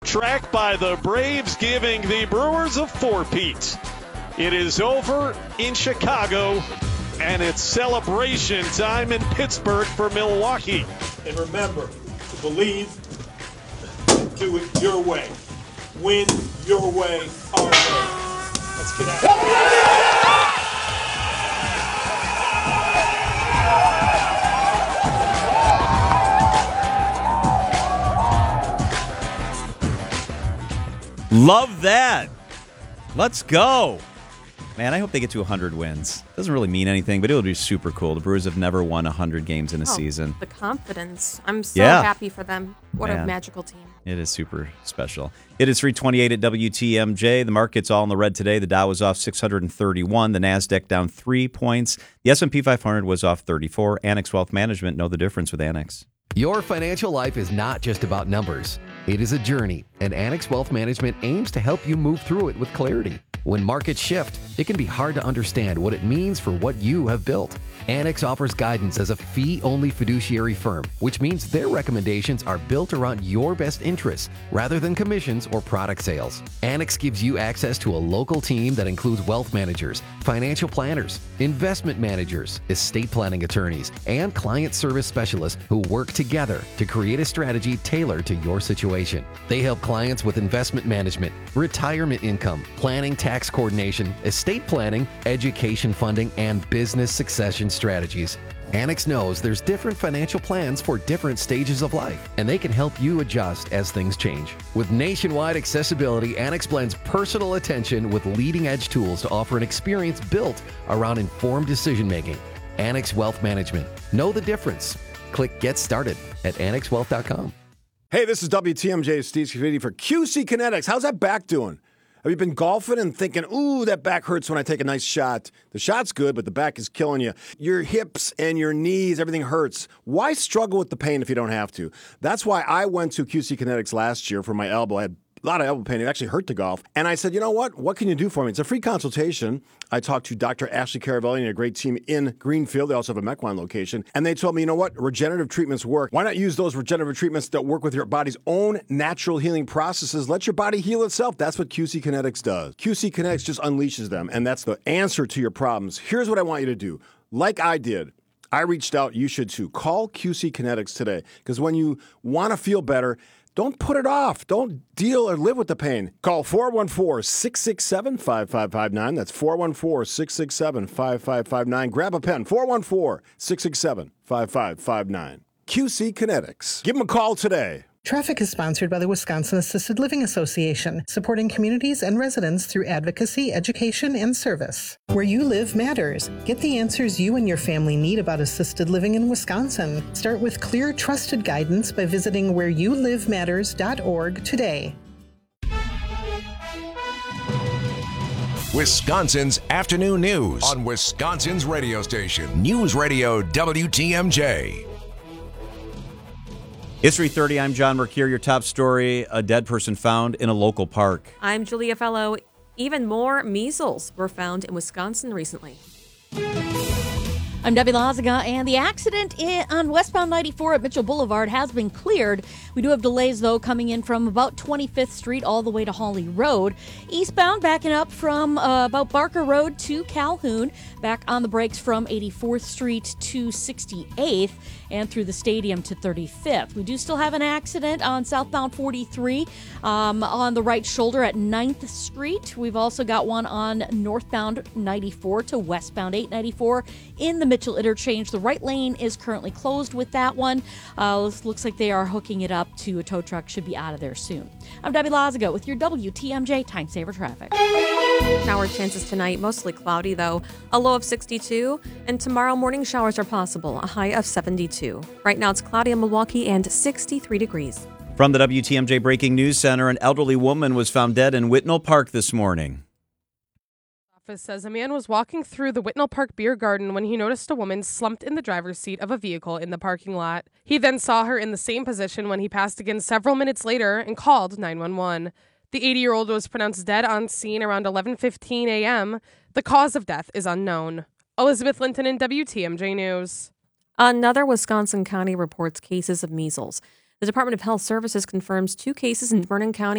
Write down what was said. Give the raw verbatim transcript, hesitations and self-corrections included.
track by the Braves, giving the Brewers a four-peat. It is over in Chicago, and it's celebration time in Pittsburgh for Milwaukee. And remember to believe, do it your way. Win your way, our way. Let's get out of here. Love that. Let's go. Man, I hope they get to one hundred wins. Doesn't really mean anything, but it'll be super cool. The Brewers have never won one hundred games in a oh, season. The confidence. I'm so yeah. happy for them. What Man. a magical team. It is super special. It is three twenty-eight at W T M J. The market's all in the red today. The Dow was off six hundred thirty-one. The NASDAQ down three points. The S and P five hundred was off thirty-four. Annex Wealth Management, know the difference with Annex. Your financial life is not just about numbers. It is a journey, and Annex Wealth Management aims to help you move through it with clarity. When markets shift, it can be hard to understand what it means for what you have built. Annex offers guidance as a fee-only fiduciary firm, which means their recommendations are built around your best interests rather than commissions or product sales. Annex gives you access to a local team that includes wealth managers, financial planners, investment managers, estate planning attorneys, and client service specialists who work together to create a strategy tailored to your situation. They help clients with investment management, retirement income, planning, tax coordination, estate planning, education funding, and business succession strategies. Annex knows there's different financial plans for different stages of life, and they can help you adjust as things change. With nationwide accessibility, Annex blends personal attention with leading-edge tools to offer an experience built around informed decision-making. Annex Wealth Management. Know the difference. Click Get Started at annex wealth dot com. Hey, this is W T M J Steve Scafidi for Q C Kinetics. How's that back doing? Have you been golfing and thinking, ooh, that back hurts when I take a nice shot? The shot's good, but the back is killing you. Your hips and your knees, everything hurts. Why struggle with the pain if you don't have to? That's why I went to Q C Kinetics last year for my elbow. I had a lot of elbow pain. It actually hurt to golf. And I said, you know what? What can you do for me? It's a free consultation. I talked to Doctor Ashley Caravelli and a great team in Greenfield. They also have a Mequon location. And they told me, you know what? Regenerative treatments work. Why not use those regenerative treatments that work with your body's own natural healing processes? Let your body heal itself. That's what Q C Kinetics does. Q C Kinetics just unleashes them, and that's the answer to your problems. Here's what I want you to do. Like I did, I reached out. You should too. Call Q C Kinetics today, because when you want to feel better, don't put it off. Don't deal or live with the pain. Call four one four, six six seven, five five five nine. That's four one four, six six seven, five five five nine. Grab a pen. four one four, six six seven, five five five nine. Q C Kinetics. Give them a call today. Traffic is sponsored by the Wisconsin Assisted Living Association, supporting communities and residents through advocacy, education, and service. Where you live matters. Get the answers you and your family need about assisted living in Wisconsin. Start with clear, trusted guidance by visiting where you live matters dot org today. Wisconsin's afternoon news on Wisconsin's radio station, News Radio W T M J. It's three thirty. I'm John Mercure. Your top story, a dead person found in a local park. I'm Julia Fellow. Even more measles were found in Wisconsin recently. I'm Debbie Lazaga, and the accident on westbound ninety-four at Mitchell Boulevard has been cleared. We do have delays, though, coming in from about twenty-fifth Street all the way to Hawley Road. Eastbound, backing up from uh, about Barker Road to Calhoun, back on the brakes from eighty-fourth Street to sixty-eighth, and through the stadium to thirty-fifth. We do still have an accident on southbound forty-three um, on the right shoulder at ninth Street. We've also got one on northbound ninety-four to westbound eight ninety-four in the Mitchell interchange. The right lane is currently closed with that one. Uh, looks like they are hooking it up to a tow truck. Should be out of there soon. I'm Debbie Lazaga with your W T M J Time Saver Traffic. Shower chances tonight, mostly cloudy though. A low of sixty-two, and tomorrow morning showers are possible, a high of seventy-two. Right now it's cloudy in Milwaukee and sixty-three degrees. From the W T M J Breaking News Center, an elderly woman was found dead in Whitnall Park this morning. Office says a man was walking through the Whitnall Park Beer Garden when he noticed a woman slumped in the driver's seat of a vehicle in the parking lot. He then saw her in the same position when he passed again several minutes later and called nine one one. The eighty-year-old was pronounced dead on scene around eleven fifteen a.m. The cause of death is unknown. Elizabeth Linton in W T M J News. Another Wisconsin county reports cases of measles. The Department of Health Services confirms two cases in Vernon County